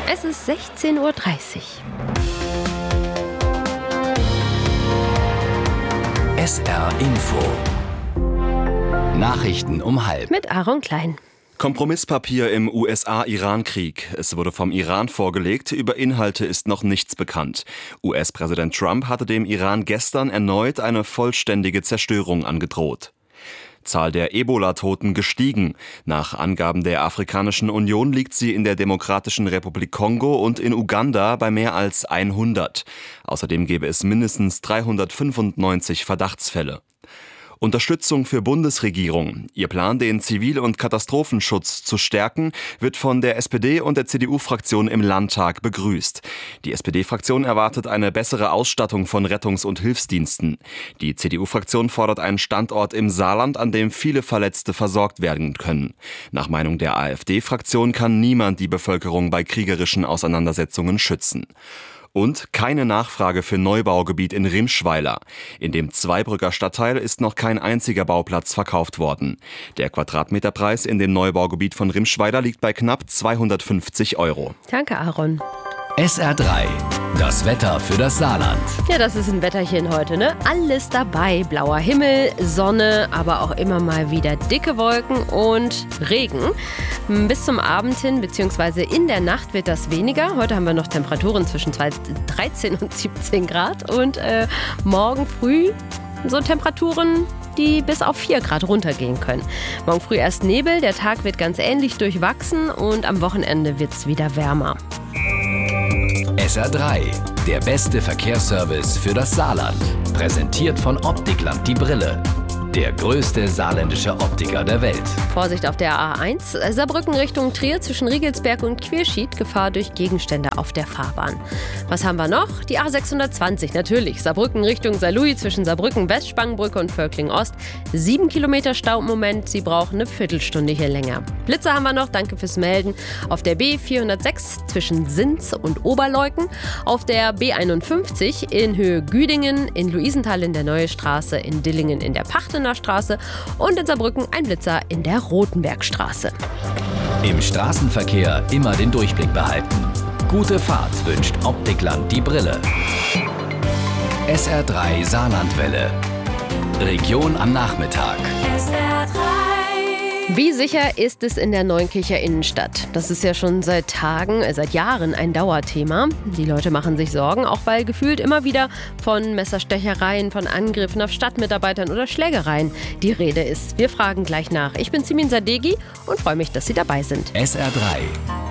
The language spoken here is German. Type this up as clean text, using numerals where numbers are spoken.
Es ist 16:30 Uhr. SR Info. Nachrichten um 12:30. Mit Aaron Klein. Kompromisspapier im USA-Iran-Krieg. Es wurde vom Iran vorgelegt, über Inhalte ist noch nichts bekannt. US-Präsident Trump hatte dem Iran gestern erneut eine vollständige Zerstörung angedroht. Zahl der Ebola-Toten gestiegen. Nach Angaben der Afrikanischen Union liegt sie in der Demokratischen Republik Kongo und in Uganda bei mehr als 100. Außerdem gäbe es mindestens 395 Verdachtsfälle. Unterstützung für Bundesregierung. Ihr Plan, den Zivil- und Katastrophenschutz zu stärken, wird von der SPD und der CDU-Fraktion im Landtag begrüßt. Die SPD-Fraktion erwartet eine bessere Ausstattung von Rettungs- und Hilfsdiensten. Die CDU-Fraktion fordert einen Standort im Saarland, an dem viele Verletzte versorgt werden können. Nach Meinung der AfD-Fraktion kann niemand die Bevölkerung bei kriegerischen Auseinandersetzungen schützen. Und keine Nachfrage für Neubaugebiet in Rimschweiler. In dem Zweibrücker Stadtteil ist noch kein einziger Bauplatz verkauft worden. Der Quadratmeterpreis in dem Neubaugebiet von Rimschweiler liegt bei knapp 250 €. Danke, Aaron. SR3. Das Wetter für das Saarland. Ja, das ist ein Wetterchen heute, ne? Alles dabei. Blauer Himmel, Sonne, aber auch immer mal wieder dicke Wolken und Regen. Bis zum Abend hin, beziehungsweise in der Nacht wird das weniger. Heute haben wir noch Temperaturen zwischen 13 und 17 Grad. Und morgen früh so Temperaturen, die bis auf 4 Grad runtergehen können. Morgen früh erst Nebel, der Tag wird ganz ähnlich durchwachsen und am Wochenende wird es wieder wärmer. SR3. Der beste Verkehrsservice für das Saarland. Präsentiert von Optikland die Brille. Der größte saarländische Optiker der Welt. Vorsicht auf der A1, Saarbrücken Richtung Trier zwischen Riegelsberg und Quierschied, Gefahr durch Gegenstände auf der Fahrbahn. Was haben wir noch? Die A620, natürlich. Saarbrücken Richtung Saarlouis zwischen Saarbrücken West, Spangenbrücke und Völkling Ost. 7 Kilometer Stau im Moment, Sie brauchen eine Viertelstunde hier länger. Blitze haben wir noch, danke fürs Melden. Auf der B406 zwischen Sinz und Oberleuken. Auf der B51 in Höhe Güdingen, in Luisenthal in der Neue Straße, in Dillingen in der Pachtener Straße und in Saarbrücken ein Blitzer in der Rotenbergstraße. Im Straßenverkehr immer den Durchblick behalten. Gute Fahrt wünscht Optikland die Brille. SR3 Saarlandwelle. Region am Nachmittag. Wie sicher ist es in der Neunkircher Innenstadt? Das ist ja schon seit Jahren ein Dauerthema. Die Leute machen sich Sorgen, auch weil gefühlt immer wieder von Messerstechereien, von Angriffen auf Stadtmitarbeitern oder Schlägereien die Rede ist. Wir fragen gleich nach. Ich bin Simin Sadeghi und freue mich, dass Sie dabei sind. SR3